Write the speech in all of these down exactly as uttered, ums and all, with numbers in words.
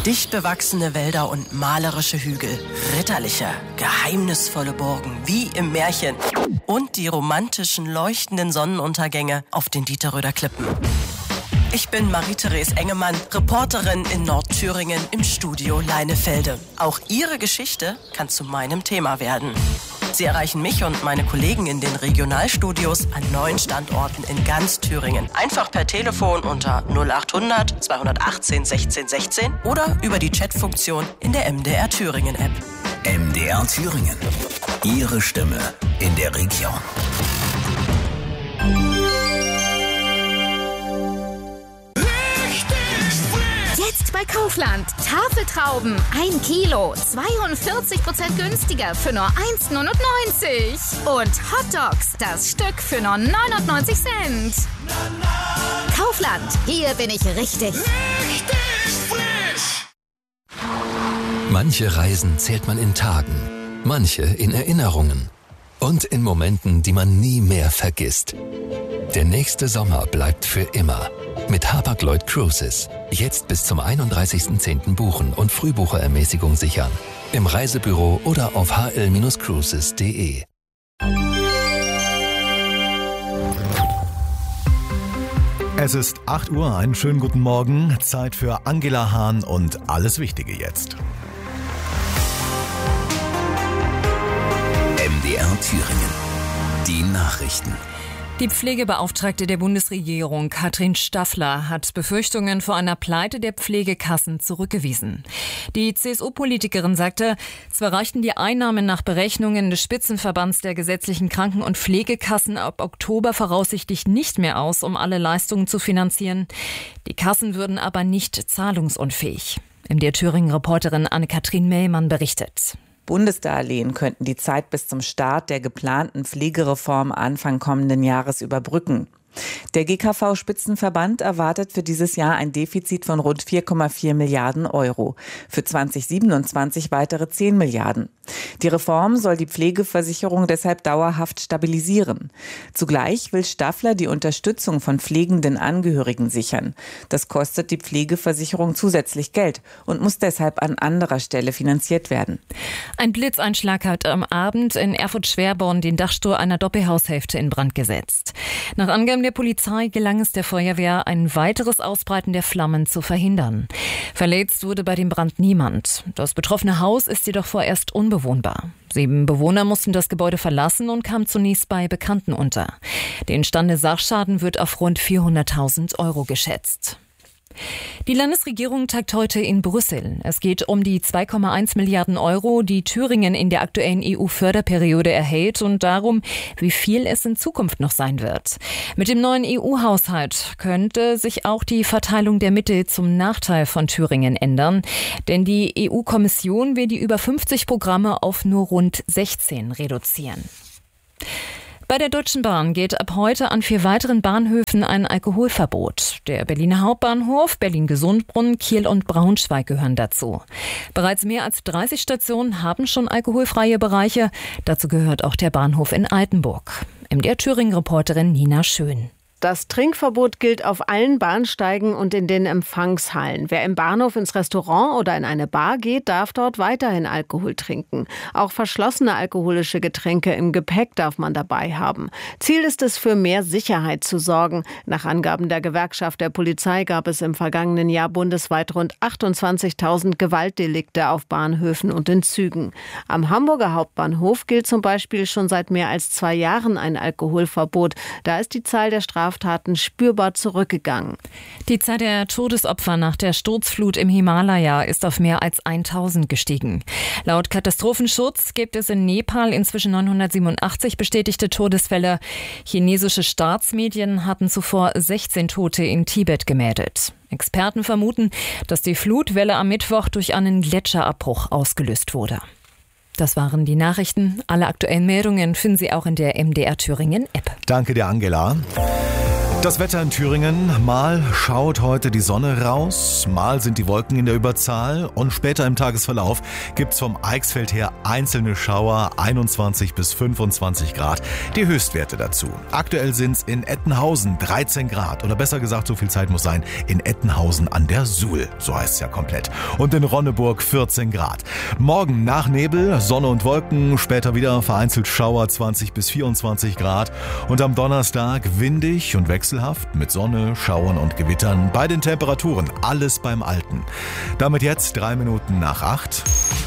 Dicht bewachsene Wälder und malerische Hügel, ritterliche, geheimnisvolle Burgen wie im Märchen und die romantischen, leuchtenden Sonnenuntergänge auf den Dieterröder Klippen. Ich bin Marie-Therese Engemann, Reporterin in Nordthüringen im Studio Leinefelde. Auch Ihre Geschichte kann zu meinem Thema werden. Sie erreichen mich und meine Kollegen in den Regionalstudios an neun Standorten in ganz Thüringen. Einfach per Telefon unter null achthundert zweihundertachtzehn sechzehn sechzehn oder über die Chatfunktion in der M D R Thüringen App. M D R Thüringen. Ihre Stimme in der Region. Jetzt bei Kaufland. Tafeltrauben. Ein Kilo. zweiundvierzig Prozent günstiger für nur eins Komma neunundneunzig. Und Hotdogs. Das Stück für nur neunundneunzig Cent. Kaufland. Hier bin ich richtig. Richtig frisch. Manche Reisen zählt man in Tagen. Manche in Erinnerungen. Und in Momenten, die man nie mehr vergisst. Der nächste Sommer bleibt für immer. Mit Hapag-Lloyd Cruises. Jetzt bis zum einunddreißigsten zehnten buchen und Frühbucherermäßigung sichern. Im Reisebüro oder auf h l cruises punkt d e. Es ist acht Uhr, einen schönen guten Morgen. Zeit für Angela Hahn und alles Wichtige jetzt. M D R Thüringen. Die Nachrichten. Die Pflegebeauftragte der Bundesregierung, Katrin Staffler, hat Befürchtungen vor einer Pleite der Pflegekassen zurückgewiesen. Die C S U-Politikerin sagte, zwar reichten die Einnahmen nach Berechnungen des Spitzenverbands der gesetzlichen Kranken- und Pflegekassen ab Oktober voraussichtlich nicht mehr aus, um alle Leistungen zu finanzieren. Die Kassen würden aber nicht zahlungsunfähig. M D R Thüringen-Reporterin Anne-Kathrin Mellmann berichtet. Bundesdarlehen könnten die Zeit bis zum Start der geplanten Pflegereform Anfang kommenden Jahres überbrücken. Der G K V-Spitzenverband erwartet für dieses Jahr ein Defizit von rund vier Komma vier Milliarden Euro. Für zweitausendsiebenundzwanzig weitere zehn Milliarden. Die Reform soll die Pflegeversicherung deshalb dauerhaft stabilisieren. Zugleich will Staffler die Unterstützung von pflegenden Angehörigen sichern. Das kostet die Pflegeversicherung zusätzlich Geld und muss deshalb an anderer Stelle finanziert werden. Ein Blitzeinschlag hat am Abend in Erfurt-Schwerborn den Dachstuhl einer Doppelhaushälfte in Brand gesetzt. Nach Angaben der Polizei gelang es der Feuerwehr, ein weiteres Ausbreiten der Flammen zu verhindern. Verletzt wurde bei dem Brand niemand. Das betroffene Haus ist jedoch vorerst unbewohnbar. Sieben Bewohner mussten das Gebäude verlassen und kamen zunächst bei Bekannten unter. Der entstandene Sachschaden wird auf rund vierhunderttausend Euro geschätzt. Die Landesregierung tagt heute in Brüssel. Es geht um die zwei Komma eins Milliarden Euro, die Thüringen in der aktuellen E U-Förderperiode erhält und darum, wie viel es in Zukunft noch sein wird. Mit dem neuen E U-Haushalt könnte sich auch die Verteilung der Mittel zum Nachteil von Thüringen ändern. Denn die E U-Kommission will die über fünfzig Programme auf nur rund sechzehn reduzieren. Bei der Deutschen Bahn gilt ab heute an vier weiteren Bahnhöfen ein Alkoholverbot. Der Berliner Hauptbahnhof, Berlin-Gesundbrunnen, Kiel und Braunschweig gehören dazu. Bereits mehr als dreißig Stationen haben schon alkoholfreie Bereiche. Dazu gehört auch der Bahnhof in Altenburg. M D R Thüringen-Reporterin Nina Schön. Das Trinkverbot gilt auf allen Bahnsteigen und in den Empfangshallen. Wer im Bahnhof ins Restaurant oder in eine Bar geht, darf dort weiterhin Alkohol trinken. Auch verschlossene alkoholische Getränke im Gepäck darf man dabei haben. Ziel ist es, für mehr Sicherheit zu sorgen. Nach Angaben der Gewerkschaft der Polizei gab es im vergangenen Jahr bundesweit rund achtundzwanzigtausend Gewaltdelikte auf Bahnhöfen und in Zügen. Am Hamburger Hauptbahnhof gilt zum Beispiel schon seit mehr als zwei Jahren ein Alkoholverbot. Da ist die Zahl der Straftaten spürbar zurückgegangen. Die Zahl der Todesopfer nach der Sturzflut im Himalaya ist auf mehr als tausend gestiegen. Laut Katastrophenschutz gibt es in Nepal inzwischen neunhundertsiebenundachtzig bestätigte Todesfälle. Chinesische Staatsmedien hatten zuvor sechzehn Tote in Tibet gemeldet. Experten vermuten, dass die Flutwelle am Mittwoch durch einen Gletscherabbruch ausgelöst wurde. Das waren die Nachrichten. Alle aktuellen Meldungen finden Sie auch in der M D R Thüringen App. Danke dir, Angela. Das Wetter in Thüringen, mal schaut heute die Sonne raus, mal sind die Wolken in der Überzahl und später im Tagesverlauf gibt's vom Eichsfeld her einzelne Schauer, einundzwanzig bis fünfundzwanzig Grad, die Höchstwerte dazu. Aktuell sind's in Ettenhausen dreizehn Grad oder besser gesagt, so viel Zeit muss sein, in Ettenhausen an der Suhl, so heißt's ja komplett. Und in Ronneburg vierzehn Grad. Morgen nach Nebel, Sonne und Wolken, später wieder vereinzelt Schauer zwanzig bis vierundzwanzig Grad und am Donnerstag windig und wechselhaft mit Sonne, Schauern und Gewittern. Bei den Temperaturen alles beim Alten. Damit jetzt drei Minuten nach acht.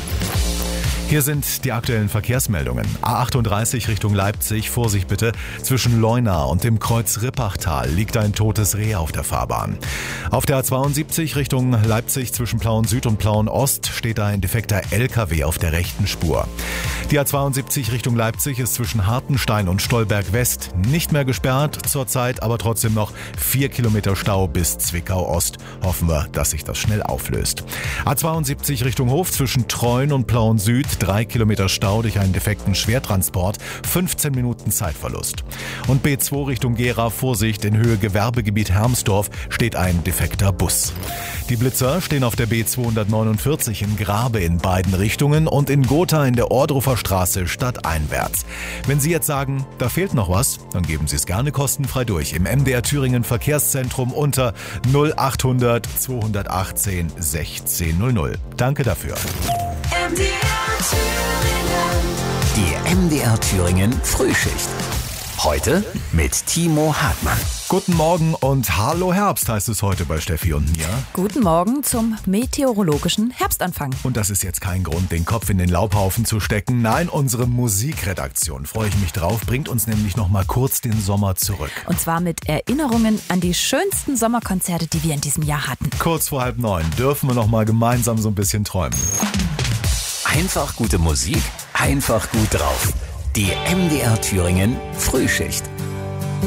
Hier sind die aktuellen Verkehrsmeldungen. A achtunddreißig Richtung Leipzig, Vorsicht bitte. Zwischen Leuna und dem Kreuz Rippachtal liegt ein totes Reh auf der Fahrbahn. Auf der A zweiundsiebzig Richtung Leipzig zwischen Plauen Süd und Plauen Ost steht ein defekter L K W auf der rechten Spur. Die A zweiundsiebzig Richtung Leipzig ist zwischen Hartenstein und Stolberg West nicht mehr gesperrt, zurzeit aber trotzdem noch vier Kilometer Stau bis Zwickau Ost. Hoffen wir, dass sich das schnell auflöst. A zweiundsiebzig Richtung Hof zwischen Treuen und Plauen Süd, drei Kilometer Stau durch einen defekten Schwertransport, fünfzehn Minuten Zeitverlust. Und B zwei Richtung Gera, Vorsicht, in Höhe Gewerbegebiet Hermsdorf steht ein defekter Bus. Die Blitzer stehen auf der B zweihundertneunundvierzig in Grabe in beiden Richtungen und in Gotha in der Ohrdruffer Straße stadteinwärts. Wenn Sie jetzt sagen, da fehlt noch was, dann geben Sie es gerne kostenfrei durch im M D R Thüringen Verkehrszentrum unter null achthundert zweihundertachtzehn sechzehn null null. Danke dafür. M D R Thüringen. Die M D R Thüringen Frühschicht. Heute mit Timo Hartmann. Guten Morgen und Hallo Herbst heißt es heute bei Steffi und mir. Guten Morgen zum meteorologischen Herbstanfang. Und das ist jetzt kein Grund, den Kopf in den Laubhaufen zu stecken. Nein, unsere Musikredaktion, freue ich mich drauf, bringt uns nämlich noch mal kurz den Sommer zurück. Und zwar mit Erinnerungen an die schönsten Sommerkonzerte, die wir in diesem Jahr hatten. Kurz vor halb neun dürfen wir noch mal gemeinsam so ein bisschen träumen. Einfach gute Musik, einfach gut drauf. Die M D R Thüringen Frühschicht.